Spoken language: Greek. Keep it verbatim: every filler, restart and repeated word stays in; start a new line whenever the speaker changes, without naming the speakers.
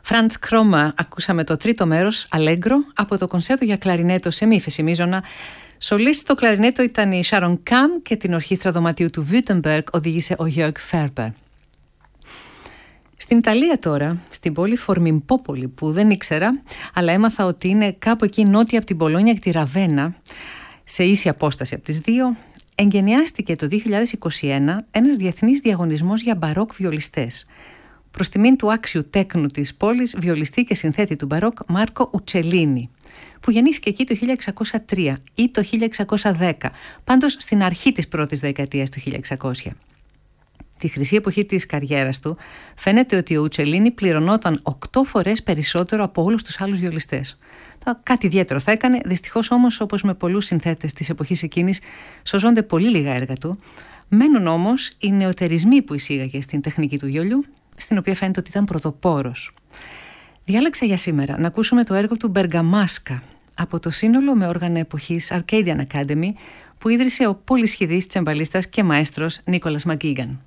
Franz Krommer, ακούσαμε το τρίτο μέρος, Allegro, από το κονσέρτο για κλαρινέτο σε μη φεσιμίζωνα. Σολίστ στο κλαρινέτο ήταν η Sharon Kam και την ορχήστρα δωματίου του Württemberg οδήγησε ο Jörg Ferber. Στην Ιταλία τώρα, στην πόλη Φορμιμπόπολη, που δεν ήξερα, αλλά έμαθα ότι είναι κάπου εκεί νότια από την Μπολόνια και τη Ραβένα, σε ίση απόσταση από τις δύο, εγκαινιάστηκε το δύο χιλιάδες είκοσι ένα ένας διεθνής διαγωνισμός για μπαρόκ βιολιστές. Προς τιμήν του άξιου τέκνου της πόλης, βιολιστή και συνθέτη του μπαρόκ Μάρκο Ουτσελίνι, που γεννήθηκε εκεί το χίλια εξακόσια τρία ή το χίλια εξακόσια δέκα, πάντως στην αρχή της πρώτης δεκαετίας του χίλια εξακόσια. Τη χρυσή εποχή της καριέρας του φαίνεται ότι ο Ουτσελίνι πληρωνόταν οκτώ φορές περισσότερο από όλους τους άλλους βιολιστές. Κάτι ιδιαίτερο θα έκανε, δυστυχώς όμως, όπως με πολλούς συνθέτες της εποχής εκείνης, σωζόνται πολύ λίγα έργα του. Μένουν όμως οι νεοτερισμοί που εισήγαγε στην τεχνική του βιολιού, στην οποία φαίνεται ότι ήταν πρωτοπόρος. Διάλεξα για σήμερα να ακούσουμε το έργο του Μπεργαμάσκα από το σύνολο με όργανα εποχής Arcadian Academy που ίδρυσε ο πολυσχηδής τσεμπαλίστας και μαέστρος Νίκολας Μακγκίγαν.